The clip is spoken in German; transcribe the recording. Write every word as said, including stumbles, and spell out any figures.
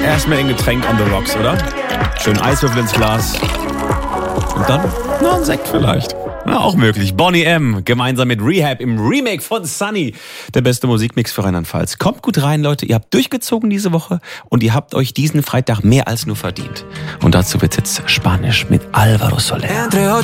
Erstmal ein Getränk on the rocks, oder? Schön Eiswürfel ins Glas. Und dann, na, ein Sekt vielleicht. Ja, auch möglich. Boney M. gemeinsam mit Rehab im Remake von Sunny. Der beste Musikmix für Rheinland-Pfalz. Kommt gut rein, Leute. Ihr habt durchgezogen diese Woche und ihr habt euch diesen Freitag mehr als nur verdient. Und dazu wird's jetzt Spanisch mit Alvaro Soler.